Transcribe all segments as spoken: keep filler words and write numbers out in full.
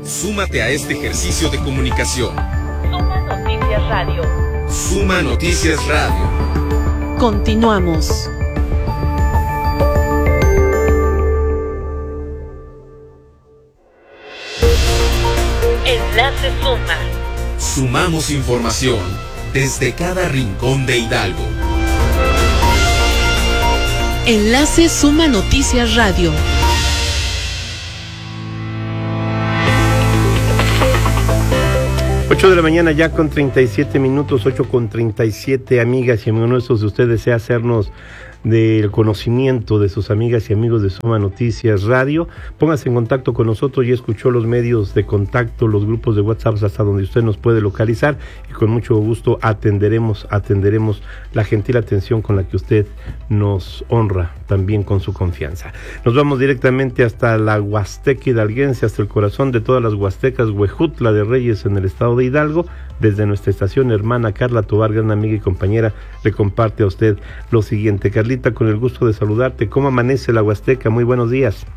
Súmate a este ejercicio de comunicación. Suma Noticias Radio. Suma Noticias Radio. Continuamos. Enlace Suma. Sumamos información desde cada rincón de Hidalgo. Enlace Suma Noticias Radio. ocho de la mañana ya con treinta y siete minutos, ocho con treinta y siete, amigas y amigos nuestros. Si usted desea hacernos del conocimiento de sus amigas y amigos de Suma Noticias Radio, póngase en contacto con nosotros. Ya escuchó los medios de contacto, los grupos de WhatsApp hasta donde usted nos puede localizar, y con mucho gusto atenderemos, atenderemos la gentil atención con la que usted nos honra también con su confianza. Nos vamos directamente hasta la Huasteca hidalguense, hasta el corazón de todas las huastecas, Huejutla de Reyes, en el estado de Hidalgo. Desde nuestra estación hermana, Carla Tobar, gran amiga y compañera, le comparte a usted lo siguiente. Carlita, con el gusto de saludarte. ¿Cómo amanece la Huasteca? Muy buenos días.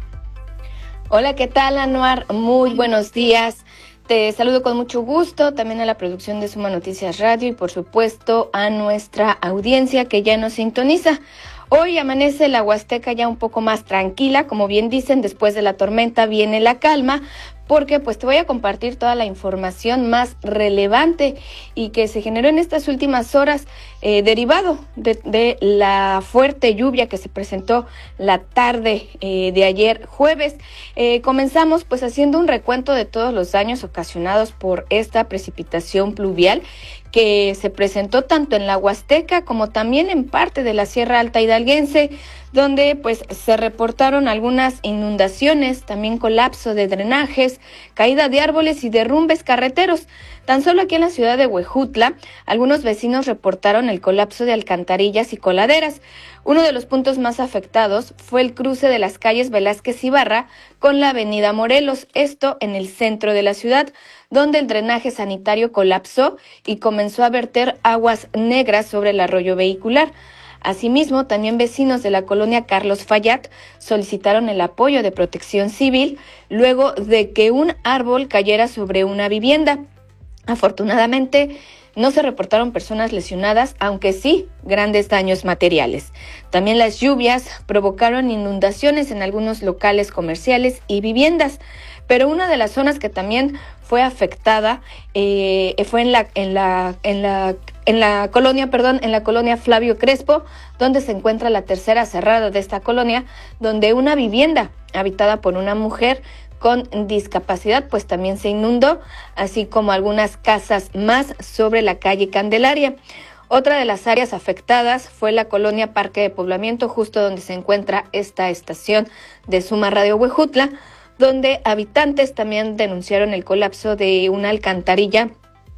Hola, ¿qué tal, Anuar? Muy buenos días. Te saludo con mucho gusto, también a la producción de Suma Noticias Radio y, por supuesto, a nuestra audiencia que ya nos sintoniza. Hoy amanece la Huasteca ya un poco más tranquila, como bien dicen, después de la tormenta viene la calma, porque pues te voy a compartir toda la información más relevante y que se generó en estas últimas horas, eh, derivado de, de la fuerte lluvia que se presentó la tarde eh, de ayer jueves. Eh, comenzamos pues haciendo un recuento de todos los daños ocasionados por esta precipitación pluvial que se presentó tanto en la Huasteca como también en parte de la Sierra Alta hidalguense, donde pues se reportaron algunas inundaciones, también colapso de drenajes, caída de árboles y derrumbes carreteros. Tan solo aquí en la ciudad de Huejutla, algunos vecinos reportaron el colapso de alcantarillas y coladeras. Uno de los puntos más afectados fue el cruce de las calles Velázquez Ibarra con la avenida Morelos, esto en el centro de la ciudad, donde el drenaje sanitario colapsó y comenzó a verter aguas negras sobre el arroyo vehicular. Asimismo, también vecinos de la colonia Carlos Fallat solicitaron el apoyo de Protección Civil luego de que un árbol cayera sobre una vivienda. Afortunadamente, no se reportaron personas lesionadas, aunque sí grandes daños materiales. También las lluvias provocaron inundaciones en algunos locales comerciales y viviendas, pero una de las zonas que también fue afectada eh, fue en la en la en la en la colonia, perdón, en la colonia Flavio Crespo, donde se encuentra la tercera cerrada de esta colonia, donde una vivienda habitada por una mujer con discapacidad pues también se inundó, así como algunas casas más sobre la calle Candelaria. Otra de las áreas afectadas fue la colonia Parque de Poblamiento, justo donde se encuentra esta estación de Suma Radio Huejutla, donde habitantes también denunciaron el colapso de una alcantarilla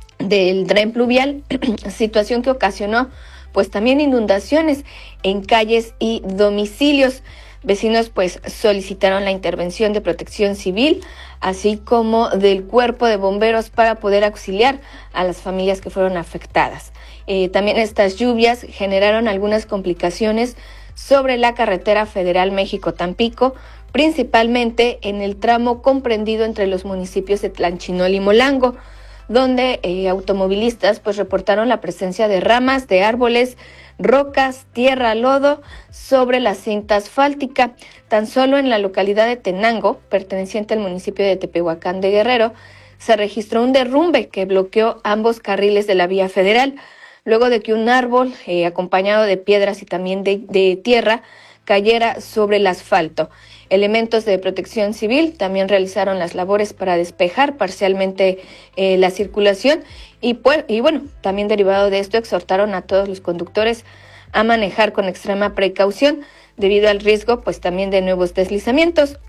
del dren pluvial, situación que ocasionó pues también inundaciones en calles y domicilios. Vecinos pues solicitaron la intervención de Protección Civil, así como del Cuerpo de Bomberos para poder auxiliar a las familias que fueron afectadas. Eh, también estas lluvias generaron algunas complicaciones sobre la carretera federal México-Tampico, principalmente en el tramo comprendido entre los municipios de Tlanchinol y Molango, donde eh, automovilistas pues reportaron la presencia de ramas de árboles, rocas, tierra, lodo sobre la cinta asfáltica. Tan solo en la localidad de Tenango, perteneciente al municipio de Tepehuacán de Guerrero, se registró un derrumbe que bloqueó ambos carriles de la vía federal, luego de que un árbol, eh, acompañado de piedras y también de, de tierra, cayera sobre el asfalto. Elementos de Protección Civil también realizaron las labores para despejar parcialmente eh, la circulación y, pues, y bueno, también derivado de esto exhortaron a todos los conductores a manejar con extrema precaución debido al riesgo pues también de nuevos deslizamientos.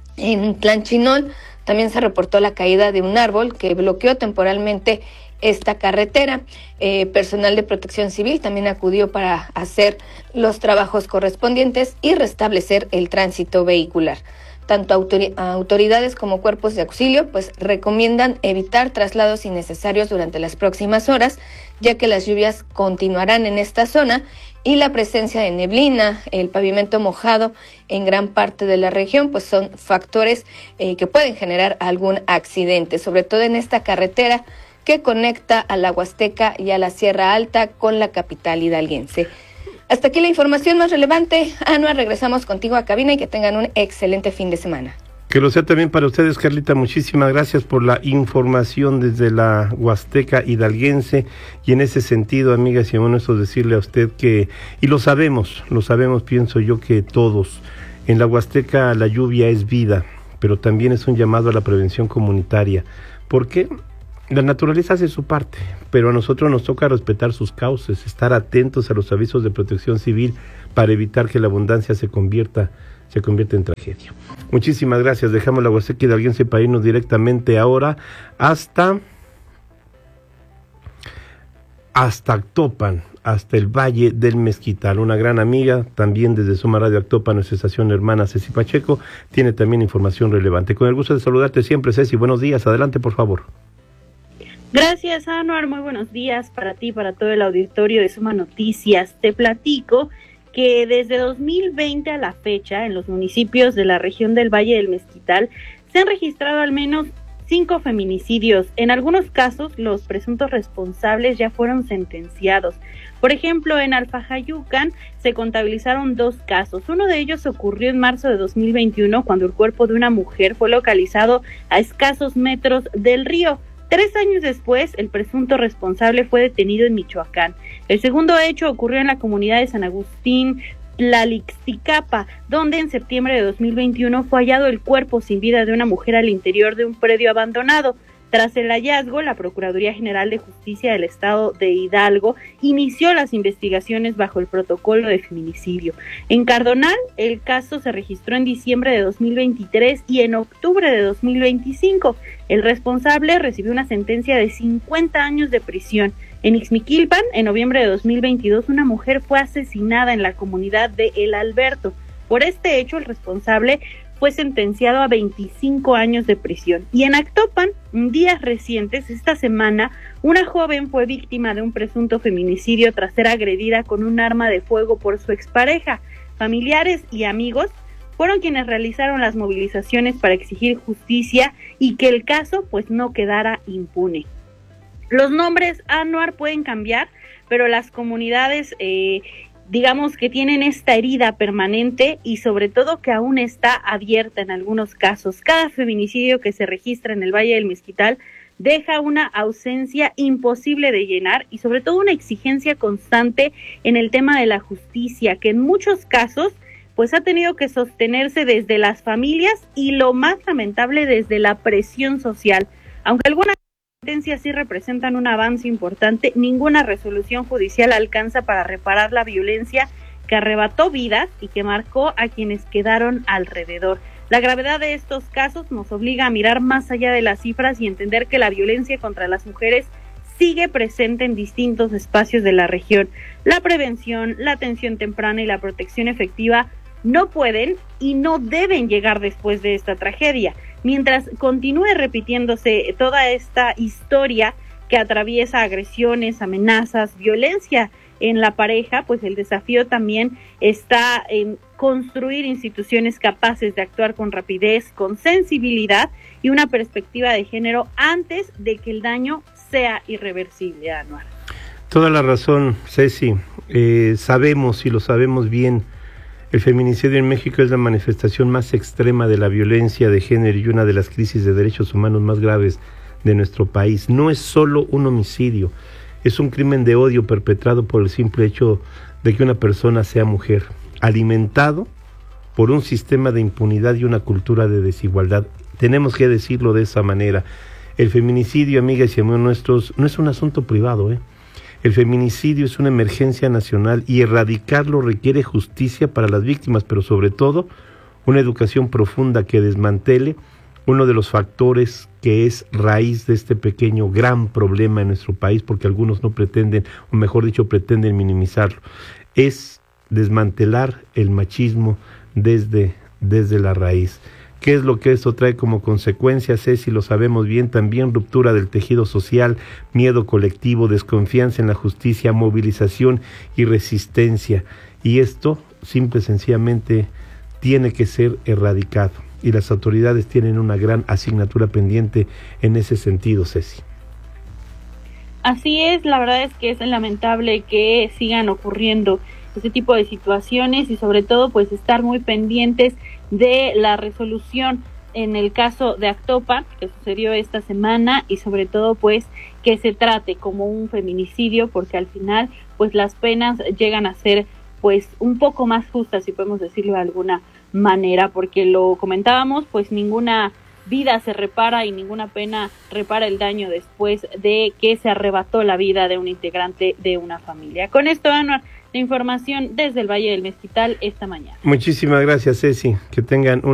En Tlanchinol también se reportó la caída de un árbol que bloqueó temporalmente esta carretera. Eh, personal de Protección Civil también acudió para hacer los trabajos correspondientes y restablecer el tránsito vehicular. Tanto autori- autoridades como cuerpos de auxilio pues recomiendan evitar traslados innecesarios durante las próximas horas, ya que las lluvias continuarán en esta zona y la presencia de neblina, el pavimento mojado en gran parte de la región, pues son factores eh, que pueden generar algún accidente, sobre todo en esta carretera que conecta a la Huasteca y a la Sierra Alta con la capital hidalguense. Hasta aquí la información más relevante. Anuar, regresamos contigo a cabina y que tengan un excelente fin de semana. Que lo sea también para ustedes, Carlita. Muchísimas gracias por la información desde la Huasteca hidalguense. Y en ese sentido, amigas y hermanos, decirle a usted que, y lo sabemos, lo sabemos, pienso yo que todos, en la Huasteca la lluvia es vida, pero también es un llamado a la prevención comunitaria. ¿Por qué? La naturaleza hace su parte, pero a nosotros nos toca respetar sus cauces, estar atentos a los avisos de protección civil para evitar que la abundancia se convierta, se convierta en tragedia. Muchísimas gracias. Dejamos la Huasteca hidalguense para irnos directamente ahora hasta, hasta Actopan, hasta el Valle del Mezquital. Una gran amiga, también desde Suma Radio Actopan, nuestra estación hermana Ceci Pacheco, tiene también información relevante. Con el gusto de saludarte siempre, Ceci. Buenos días. Adelante, por favor. Gracias, Anuar. Muy buenos días para ti, para todo el auditorio de Suma Noticias. Te platico que desde dos mil veinte a la fecha, en los municipios de la región del Valle del Mezquital, se han registrado al menos cinco feminicidios. En algunos casos, los presuntos responsables ya fueron sentenciados. Por ejemplo, en Alfajayucan se contabilizaron dos casos. Uno de ellos ocurrió en marzo de dos mil veintiuno, cuando el cuerpo de una mujer fue localizado a escasos metros del río. Tres años después, el presunto responsable fue detenido en Michoacán. El segundo hecho ocurrió en la comunidad de San Agustín, Tlalixticapa, donde en septiembre de dos mil veintiuno fue hallado el cuerpo sin vida de una mujer al interior de un predio abandonado. Tras el hallazgo, la Procuraduría General de Justicia del Estado de Hidalgo inició las investigaciones bajo el protocolo de feminicidio. En Cardonal, el caso se registró en diciembre de dos mil veintitrés y en octubre de dos mil veinticinco. El responsable recibió una sentencia de cincuenta años de prisión. En Ixmiquilpan, en noviembre de dos mil veintidós, una mujer fue asesinada en la comunidad de El Alberto. Por este hecho, el responsable fue sentenciado a veinticinco años de prisión. Y en Actopan, en días recientes, esta semana, una joven fue víctima de un presunto feminicidio tras ser agredida con un arma de fuego por su expareja. Familiares y amigos fueron quienes realizaron las movilizaciones para exigir justicia y que el caso pues no quedara impune. Los nombres, Anuar, pueden cambiar, pero las comunidades eh, digamos que tienen esta herida permanente y sobre todo que aún está abierta en algunos casos. Cada feminicidio que se registra en el Valle del Mezquital deja una ausencia imposible de llenar y sobre todo una exigencia constante en el tema de la justicia, que en muchos casos pues ha tenido que sostenerse desde las familias y lo más lamentable desde la presión social. Aunque algunas sentencias sí representan un avance importante, ninguna resolución judicial alcanza para reparar la violencia que arrebató vidas y que marcó a quienes quedaron alrededor. La gravedad de estos casos nos obliga a mirar más allá de las cifras y entender que la violencia contra las mujeres sigue presente en distintos espacios de la región. La prevención, la atención temprana y la protección efectiva no pueden y no deben llegar después de esta tragedia. Mientras continúe repitiéndose toda esta historia que atraviesa agresiones, amenazas, violencia en la pareja, pues el desafío también está en construir instituciones capaces de actuar con rapidez, con sensibilidad y una perspectiva de género antes de que el daño sea irreversible, Anuar. Toda la razón, Ceci. Eh, sabemos y lo sabemos bien. El feminicidio en México es la manifestación más extrema de la violencia de género y una de las crisis de derechos humanos más graves de nuestro país. No es solo un homicidio, es un crimen de odio perpetrado por el simple hecho de que una persona sea mujer, alimentado por un sistema de impunidad y una cultura de desigualdad. Tenemos que decirlo de esa manera. El feminicidio, amigas y amigos nuestros, no es un asunto privado, ¿eh? El feminicidio es una emergencia nacional y erradicarlo requiere justicia para las víctimas, pero sobre todo una educación profunda que desmantele uno de los factores que es raíz de este pequeño gran problema en nuestro país, porque algunos no pretenden, o mejor dicho, pretenden minimizarlo. Es desmantelar el machismo desde, desde la raíz. ¿Qué es lo que esto trae como consecuencia, Ceci? Lo sabemos bien, también ruptura del tejido social, miedo colectivo, desconfianza en la justicia, movilización y resistencia. Y esto, simple y sencillamente, tiene que ser erradicado. Y las autoridades tienen una gran asignatura pendiente en ese sentido, Ceci. Así es, la verdad es que es lamentable que sigan ocurriendo este tipo de situaciones y sobre todo pues estar muy pendientes de la resolución en el caso de Actopan que sucedió esta semana y sobre todo pues que se trate como un feminicidio, porque al final pues las penas llegan a ser pues un poco más justas, si podemos decirlo de alguna manera, porque lo comentábamos, pues ninguna vida se repara y ninguna pena repara el daño después de que se arrebató la vida de un integrante de una familia. Con esto, Anuar, la información desde el Valle del Mezquital esta mañana. Muchísimas gracias, Ceci. Que tengan un